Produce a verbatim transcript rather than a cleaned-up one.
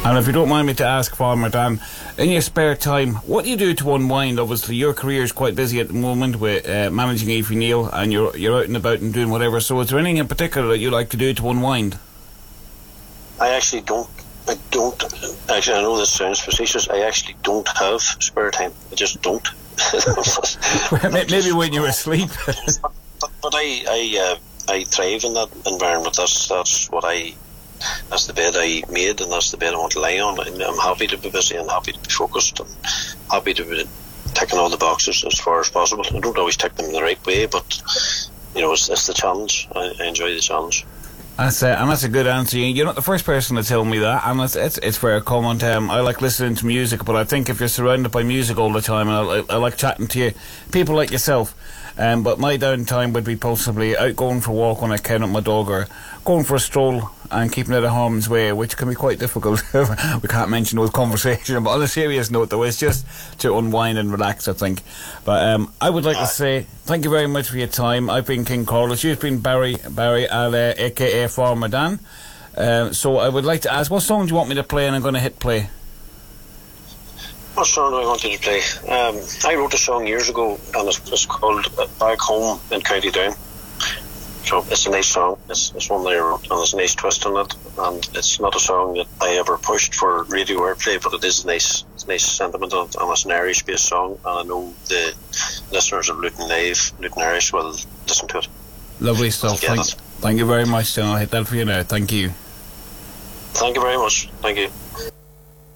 And if you don't mind me to ask, Farmer Dan, in your spare time, what do you do to unwind? Obviously, your career is quite busy at the moment with uh, managing Aoife Neal, and you're you're out and about and doing whatever. So, is there anything in particular that you like to do to unwind? I actually don't. I don't. Actually, I know this sounds facetious. I actually don't have spare time. I just don't. Maybe when you're asleep. but, but I, I, uh, I thrive in that environment. That's that's what I. That's the bed I made, and that's the bed I want to lie on. And I'm happy to be busy and happy to be focused and happy to be ticking all the boxes as far as possible. I don't always tick them in the right way, but you know, it's, it's the challenge. I, I enjoy the challenge. That's uh, and that's a good answer. You're not the first person to tell me that, and it's it's, it's fair comment. Um, I like listening to music, but I think if you're surrounded by music all the time, and I, I, I like chatting to you, people like yourself. Um, but my downtime would be possibly out going for a walk when I can with my dog, or going for a stroll and keeping it out of harm's way, which can be quite difficult. We can't mention those conversations, but on a serious note, though, it's just to unwind and relax, I think. But um, I would like to say thank you very much for your time. I've been King Corliss. You've been Barry, Barry, uh, a k a. Farmer Dan. Uh, so I would like to ask, what song do you want me to play? And I'm going to hit play. What song do I want you to play? Um, I wrote a song years ago, and it's, it's called Back Home in County Down. So it's a nice song. It's, it's one that I wrote, and there's a nice twist on it. And it's not a song that I ever pushed for radio airplay, but it is a nice, it's a nice sentiment on it, and it's an Irish-based song. And I know the listeners of Luton Live, Luton Irish, will listen to it. Lovely stuff. Thank, thank you very much, John. I'll hit that for you now. Thank you. Thank you very much. Thank you.